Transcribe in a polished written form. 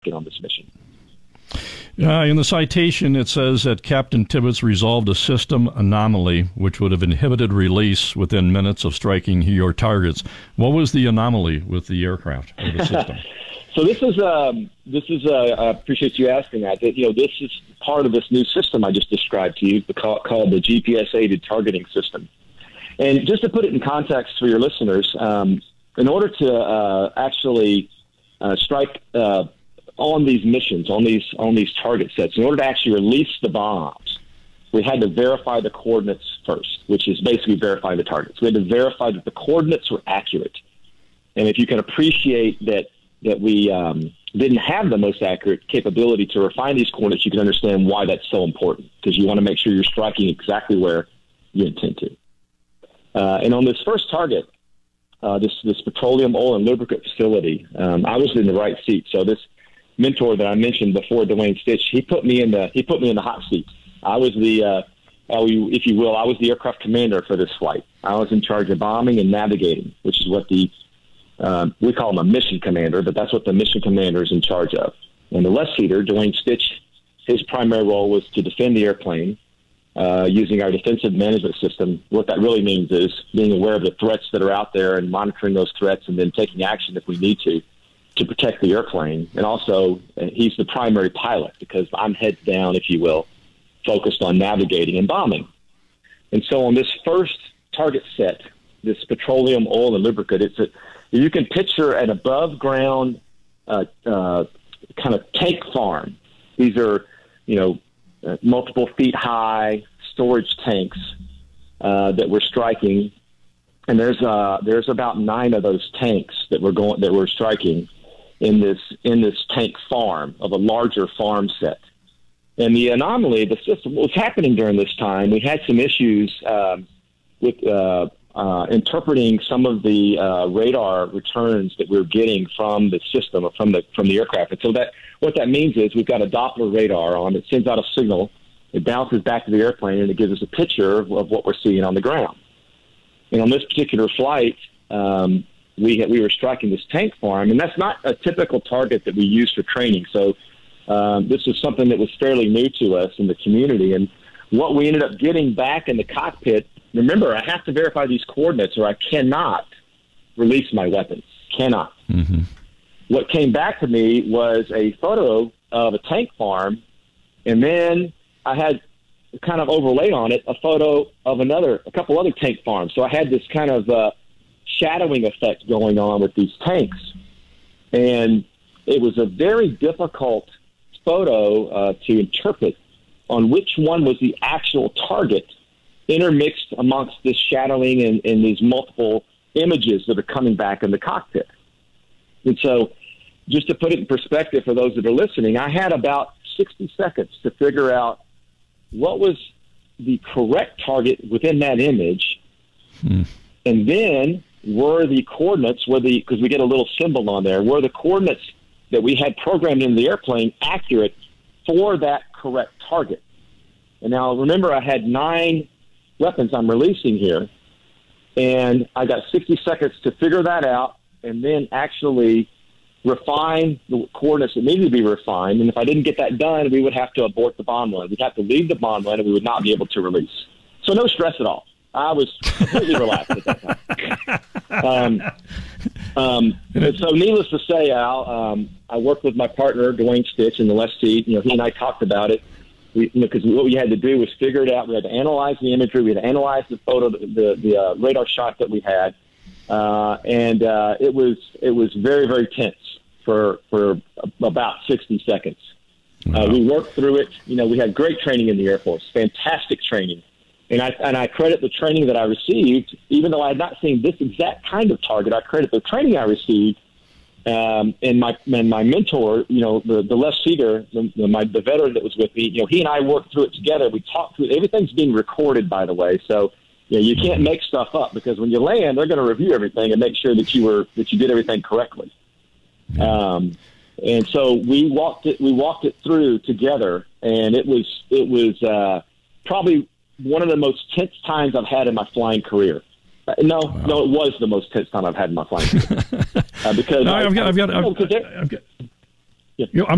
target on this mission. In the citation, it says that Captain Tibbets resolved a system anomaly which would have inhibited release within minutes of striking your targets. What was the anomaly with the aircraft or the system? So I appreciate you asking that. This is part of this new system I just described to you, called the GPS-aided targeting system. And just to put it in context for your listeners, in order to actually strike on these missions, on these target sets, in order to actually release the bombs, we had to verify the coordinates first, which is basically verify the targets. We had to verify that the coordinates were accurate. And if you can appreciate that we didn't have the most accurate capability to refine these coordinates, you can understand why that's so important, because you want to make sure you're striking exactly where you intend to. And on this first target, this petroleum, oil, and lubricant facility, I was in the right seat. So this mentor that I mentioned before, Dwayne Stitch, he put me in the hot seat. I was if you will, I was the aircraft commander for this flight. I was in charge of bombing and navigating, which is what we call him a mission commander, but that's what the mission commander is in charge of. And the left seater, Dwayne Stitch, his primary role was to defend the airplane using our defensive management system. What that really means is being aware of the threats that are out there and monitoring those threats and then taking action if we need to protect the airplane. And also, he's the primary pilot because I'm heads down, if you will, focused on navigating and bombing. And so on this first target set, this petroleum, oil, and lubricant, you can picture an above-ground kind of tank farm. These are, multiple feet high storage tanks that we're striking, and there's about 9 of those tanks that we're striking in this tank farm of a larger farm set. And the anomaly, the system, what was happening during this time, we had some issues with interpreting some of the radar returns that we were getting from the system or from the aircraft. And so what that means is we've got a Doppler radar on. It sends out a signal. It bounces back to the airplane, and it gives us a picture of what we're seeing on the ground. And on this particular flight, we were striking this tank farm, and that's not a typical target that we use for training. So this was something that was fairly new to us in the community. And what we ended up getting back in the cockpit, remember, I have to verify these coordinates or I cannot release my weapons. Cannot. Mm-hmm. What came back to me was a photo of a tank farm, and then I had kind of overlaid on it a photo of a couple other tank farms. So I had this kind of shadowing effect going on with these tanks. And it was a very difficult photo to interpret on which one was the actual target intermixed amongst this shadowing and these multiple images that are coming back in the cockpit. And so just to put it in perspective for those that are listening, I had about 60 seconds to figure out what was the correct target within that image. And then were the coordinates, because we get a little symbol on there, were the coordinates that we had programmed in the airplane accurate for that correct target? And now remember, I had 9 weapons I'm releasing here, and I got 60 seconds to figure that out and then actually refine the coordinates that needed to be refined. And if I didn't get that done, we would have to abort the bomb run. We'd have to leave the bomb run, and we would not be able to release. So no stress at all. I was completely relaxed at that time. And so needless to say, Al, I worked with my partner, Dwayne Stitch, in the left seat. He and I talked about it. Because what we had to do was figure it out. We had to analyze the imagery. We had to analyze the photo, the radar shot that we had. And it was very, very tense for about 60 seconds. Wow. We worked through it. We had great training in the Air Force, fantastic training. And I credit the training that I received, even though I had not seen this exact kind of target. I credit the training I received. And my mentor, the left seater, the veteran that was with me, he and I worked through it together. We talked through it. Everything's being recorded, by the way. So you can't make stuff up, because when you land, they're going to review everything and make sure that you did everything correctly. And so we walked it through together, and it was probably one of the most tense times I've had in my flying career. No, it was the most tense time I've had in my flying career. Because no, I'm